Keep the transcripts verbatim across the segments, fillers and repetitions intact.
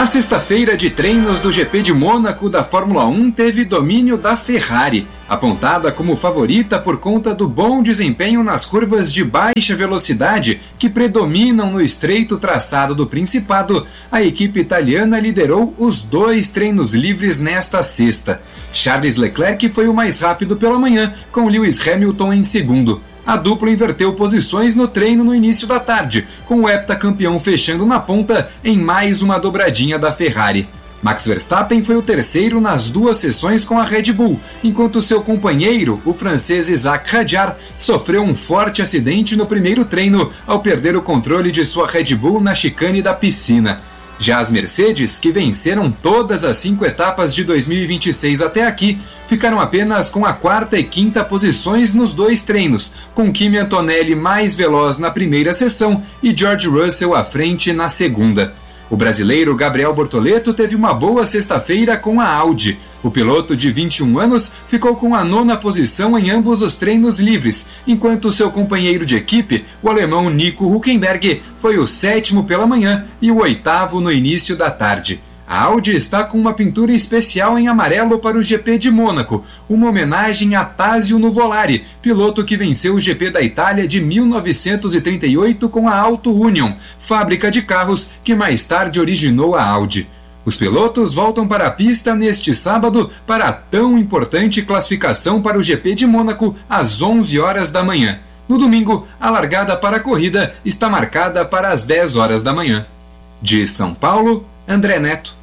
A sexta-feira de treinos do G P de Mônaco da Fórmula um teve domínio da Ferrari, apontada como favorita por conta do bom desempenho nas curvas de baixa velocidade que predominam no estreito traçado do Principado. A equipe italiana liderou os dois treinos livres nesta sexta. Charles Leclerc foi o mais rápido pela manhã, com Lewis Hamilton em segundo. A dupla inverteu posições no treino no início da tarde, com o heptacampeão fechando na ponta em mais uma dobradinha da Ferrari. Max Verstappen foi o terceiro nas duas sessões com a Red Bull, enquanto seu companheiro, o francês Isaac Hadjar, sofreu um forte acidente no primeiro treino ao perder o controle de sua Red Bull na chicane da piscina. Já as Mercedes, que venceram todas as cinco etapas de dois mil e vinte e seis até aqui, ficaram apenas com a quarta e quinta posições nos dois treinos, com Kimi Antonelli mais veloz na primeira sessão e George Russell à frente na segunda. O brasileiro Gabriel Bortoleto teve uma boa sexta-feira com a Audi. O piloto de vinte e um anos ficou com a nona posição em ambos os treinos livres, enquanto seu companheiro de equipe, o alemão Nico Hülkenberg, foi o sétimo pela manhã e o oitavo no início da tarde. A Audi está com uma pintura especial em amarelo para o G P de Mônaco, uma homenagem a Tazio Nuvolari, piloto que venceu o G P da Itália de mil novecentos e trinta e oito com a Auto Union, fábrica de carros que mais tarde originou a Audi. Os pilotos voltam para a pista neste sábado para a tão importante classificação para o G P de Mônaco às onze horas da manhã. No domingo, a largada para a corrida está marcada para as dez horas da manhã. De São Paulo, André Neto.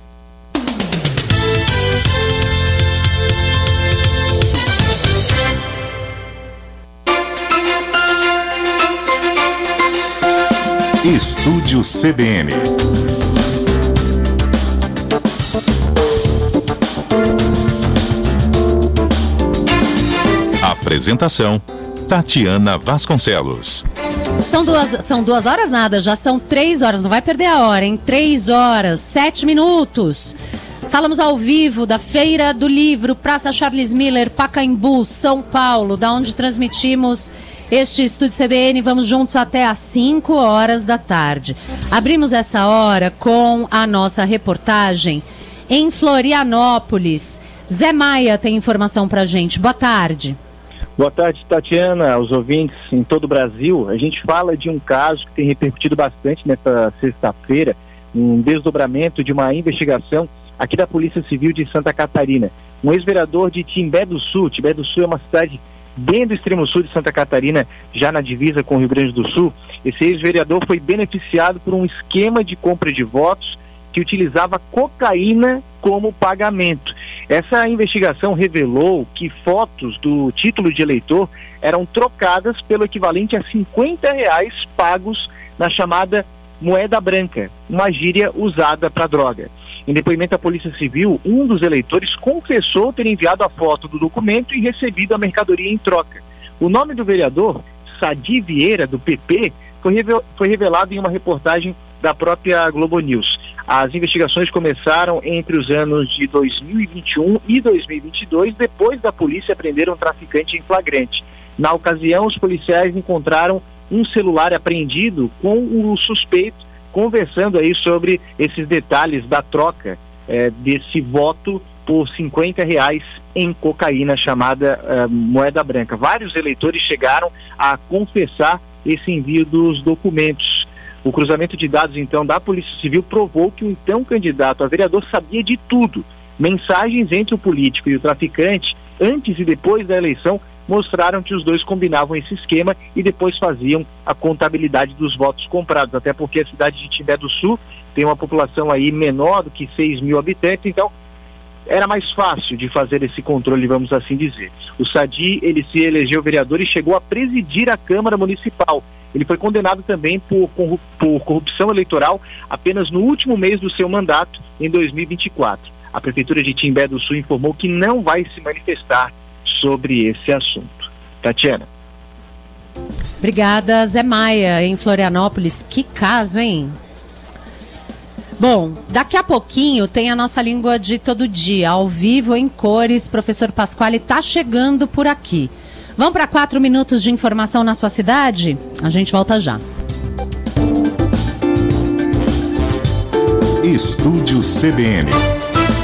Estúdio C B N. Apresentação: Tatiana Vasconcelos. São duas, são duas horas nada, já são três horas, não vai perder a hora, hein? Três horas, sete minutos. Falamos ao vivo da Feira do Livro, Praça Charles Miller, Pacaembu, São Paulo, da onde transmitimos este Estúdio C B N. Vamos juntos até às cinco horas da tarde. Abrimos essa hora com a nossa reportagem em Florianópolis. Zé Maia tem informação pra gente. Boa tarde. Boa tarde, Tatiana, aos ouvintes em todo o Brasil. A gente fala de um caso que tem repercutido bastante nesta sexta-feira, um desdobramento de uma investigação aqui da Polícia Civil de Santa Catarina. Um ex-vereador de Timbé do Sul, Timbé do Sul é uma cidade bem do extremo sul de Santa Catarina, já na divisa com o Rio Grande do Sul. Esse ex-vereador foi beneficiado por um esquema de compra de votos que utilizava cocaína como pagamento. Essa investigação revelou que fotos do título de eleitor eram trocadas pelo equivalente a cinquenta reais pagos na chamada moeda branca, uma gíria usada para droga. Em depoimento à Polícia Civil, um dos eleitores confessou ter enviado a foto do documento e recebido a mercadoria em troca. O nome do vereador, Sadi Vieira, do P P, foi, revel- foi revelado em uma reportagem da própria Globo News. As investigações começaram entre os anos de dois mil e vinte e um e dois mil e vinte e dois, depois da polícia prender um traficante em flagrante. Na ocasião, os policiais encontraram um celular apreendido com o suspeito conversando aí sobre esses detalhes da troca eh, desse voto por cinquenta reais em cocaína chamada eh, moeda branca. Vários eleitores chegaram a confessar esse envio dos documentos. O cruzamento de dados, então, da Polícia Civil provou que o então candidato a vereador sabia de tudo. Mensagens entre o político e o traficante, antes e depois da eleição, mostraram que os dois combinavam esse esquema e depois faziam a contabilidade dos votos comprados, até porque a cidade de Timbé do Sul tem uma população aí menor do que seis mil habitantes, então era mais fácil de fazer esse controle, vamos assim dizer. O Sadi, ele se elegeu vereador e chegou a presidir a Câmara Municipal. Ele foi condenado também por, por corrupção eleitoral apenas no último mês do seu mandato, em dois mil e vinte e quatro. A Prefeitura de Timbé do Sul informou que não vai se manifestar sobre esse assunto. Tatiana. Obrigada, Zé Maia, em Florianópolis. Que caso, hein? Bom, daqui a pouquinho tem a nossa língua de todo dia, ao vivo, em cores. Professor Pasquale está chegando por aqui. Vamos para quatro minutos de informação na sua cidade? A gente volta já. Estúdio C B N.